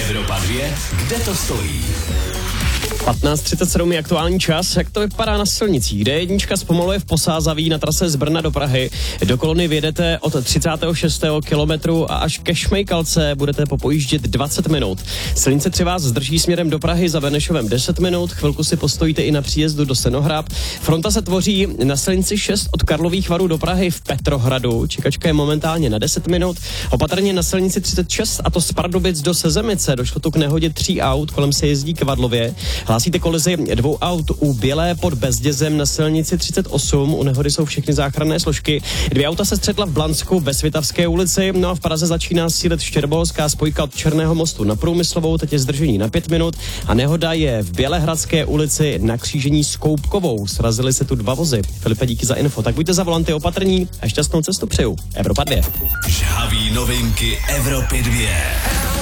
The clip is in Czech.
Evropa 2, kde to stojí? 15:37 je aktuální čas. Jak to vypadá na silnicích? D1 zpomaluje v Posázaví na trase z Brna do Prahy. Do kolony vyjedete od 36. kilometru a až ke Šmejkalce budete popojíždět 20 minut. Silnice 3 vás zdrží směrem do Prahy za Benešovem 10 minut. Chvilku si postojíte i na příjezdu do Senohrab. Fronta se tvoří na silnici 6 od Karlových Varů do Prahy v Petrohradu. Čekačka je momentálně na 10 minut. Opatrně na silnici 36 a to z Pardubic do Sezemice. Došlo tu k nehodě 3 aut, kolem se jezdí k Vadlově. Hlásíte kolizi 2 aut u Bělé pod Bezdězem na silnici 38. U nehody jsou všechny záchranné složky. 2 auta se střetla v Blansku ve Svitavské ulici. No a v Praze začíná sílit Štěrboholská spojka od Černého mostu na Průmyslovou. Teď je zdržení na 5 minut a nehoda je v Bělehradské ulici na křížení s Koupkovou. Srazily se tu 2 vozy. Filipe, díky za info. Tak buďte za volanty opatrní a šťastnou cestu přeju. Evropa 2. Žhavý novinky Evropy 2.